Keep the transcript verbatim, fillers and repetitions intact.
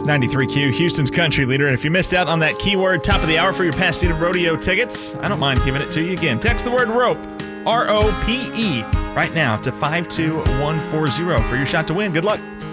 It's ninety-three Q, Houston's country leader. And if you missed out on that keyword top of the hour for your Pasadena Rodeo tickets, I don't mind giving it to you again. Text the word rope, R O P E, right now to five two one four zero for your shot to win. Good luck.